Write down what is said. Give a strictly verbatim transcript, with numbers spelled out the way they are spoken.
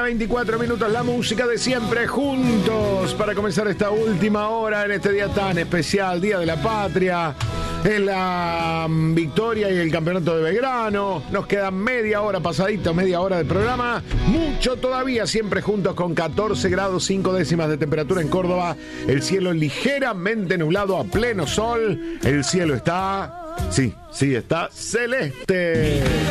veinticuatro minutos, la música de siempre, juntos para comenzar esta última hora en este día tan especial, Día de la Patria, en la um, victoria y el campeonato de Belgrano. Nos queda media hora pasadito, media hora de programa, mucho todavía, siempre juntos con catorce grados cinco décimas de temperatura en Córdoba, el cielo ligeramente nublado a pleno sol, el cielo está, sí, sí, está celeste.